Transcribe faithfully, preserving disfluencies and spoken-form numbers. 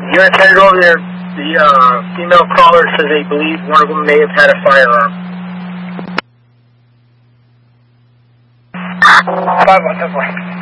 U S ten over there, the uh, female caller says they believe one of them may have had a firearm. five one seven four.